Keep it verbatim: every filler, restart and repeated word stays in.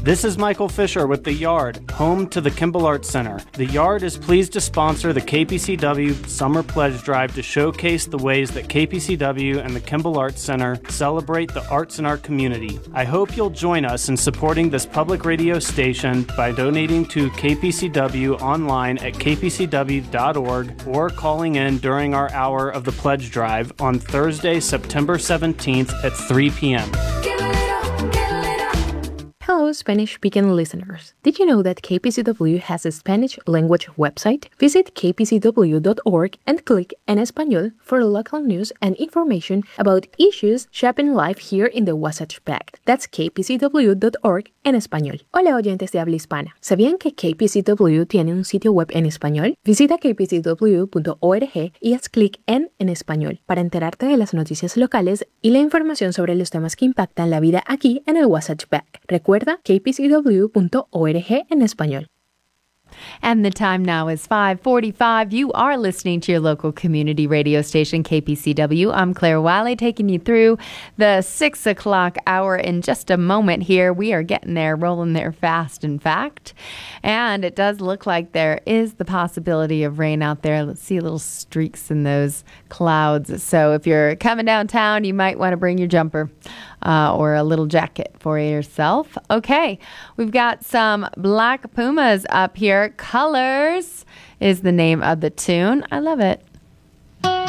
This is Michael Fisher with The Yard, home to the Kimball Arts Center. The Yard is pleased to sponsor the K P C W Summer Pledge Drive to showcase the ways that K P C W and the Kimball Arts Center celebrate the arts in our community. I hope you'll join us in supporting this public radio station by donating to K P C W online at k p c w dot org or calling in during our hour of the pledge drive on Thursday, September seventeenth at three p.m. Hello, Spanish-speaking listeners. Did you know that K P C W has a Spanish language website? Visit k p c w dot org and click En Español for local news and information about issues shaping life here in the Wasatch Pact. That's k p c w dot org en español. Hola, oyentes de habla hispana. ¿Sabían que K P C W tiene un sitio web en español? Visita k p c w punto org y haz clic en En Español para enterarte de las noticias locales y la información sobre los temas que impactan la vida aquí en el Wasatch Pact. Recuerda k p c w punto org en español. And the time now is five forty-five. You are listening to your local community radio station, K P C W. I'm Claire Wiley, taking you through the six o'clock hour in just a moment here. We are getting there, rolling there fast, in fact. And it does look like there is the possibility of rain out there. Let's see little streaks in those clouds. So if you're coming downtown, you might want to bring your jumper uh, or a little jacket for yourself. Okay, we've got some Black Pumas up here. Colors is the name of the tune. I love it.